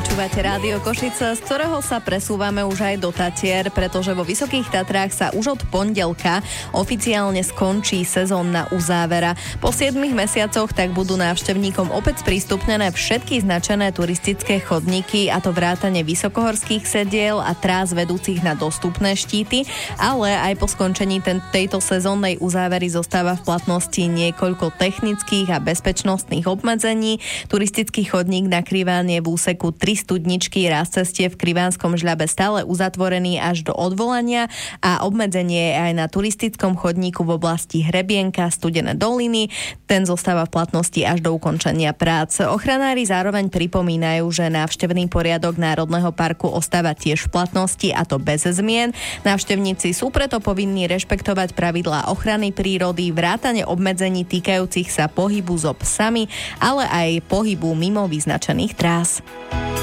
Počúvate Rádio Košice, z ktorého sa presúvame už aj do Tatier, pretože vo Vysokých Tatrách sa už od pondelka oficiálne skončí sezónna uzávera. Po 7 mesiacoch tak budú návštevníkom opäť sprístupnené všetky značené turistické chodníky, a to vrátane vysokohorských sediel a trás vedúcich na dostupné štíty, ale aj po skončení tejto sezónnej uzávery zostáva v platnosti niekoľko technických a bezpečnostných obmedzení. Turistický chodník na Krivánie v úseku 3 studničky raz cestie v Krivánskom žľabe stále uzatvorený až do odvolania a obmedzenie je aj na turistickom chodníku v oblasti Hrebienka, Studené doliny. Ten zostáva v platnosti až do ukončenia prác. Ochranári zároveň pripomínajú, že návštevný poriadok Národného parku ostáva tiež v platnosti, a to bez zmien. Návštevníci sú preto povinní rešpektovať pravidlá ochrany prírody, vrátane obmedzení týkajúcich sa pohybu so psami, ale aj pohybu mimo vyznačených trás.